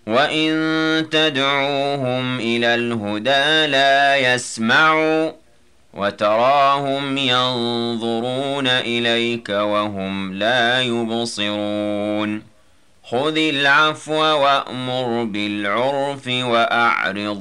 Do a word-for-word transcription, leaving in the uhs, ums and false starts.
وَإِن تَدْعُوهُمْ إِلَى الْهُدَىٰ لَا يَسْمَعُوا وَتَرَاهُمْ يَنظُرُونَ إِلَيْكَ وَهُمْ لَا يُبْصِرُونَ خُذِ الْعَفْوَ وَأْمُرْ بِالْعُرْفِ وَأَعْرِضْ